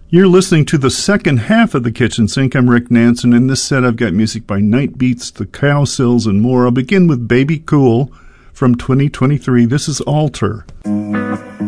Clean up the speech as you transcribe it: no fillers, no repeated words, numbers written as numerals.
You're listening to the second half of The Kitchen Sink. I'm Rick Nansen. In this set, I've got music by Night Beats, The Cowsills, and more. I'll begin with Baby Cool from 2023. This is Alter.